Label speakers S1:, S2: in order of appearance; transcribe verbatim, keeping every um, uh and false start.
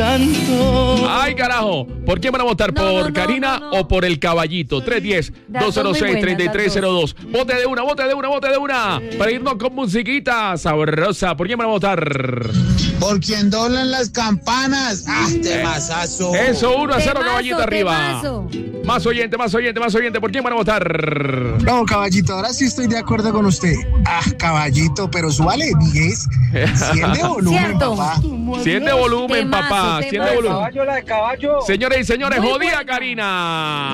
S1: tanto.
S2: Ay, carajo. ¿Por quién van a votar?
S3: No,
S2: ¿Por
S3: no, no,
S2: Karina
S3: no, no.
S2: o por el caballito? tres uno cero, dos cero seis, tres tres cero dos. Vote de una, vote de una, vote de una. Para irnos con musiquita sabrosa. ¿Por quién van a votar?
S4: Por quien doblan las campanas. ¡Ah, temazazo!
S2: Eso, uno a cero,
S3: Temazo,
S2: caballito arriba.
S3: temazo.
S2: Más oyente, más oyente, más oyente. ¿Por quién van a votar?
S4: No, caballito, ahora sí estoy de acuerdo con usted. Ah, caballito, pero súbale diez. cien de volumen,
S3: Cierto.
S4: papá.
S2: cien de volumen,
S3: Temazo,
S2: papá. cien de
S3: temazo.
S2: volumen.
S5: Caballo, la de caballo.
S2: Señores y señores,
S3: Muy
S2: jodida
S3: buena.
S2: Karina.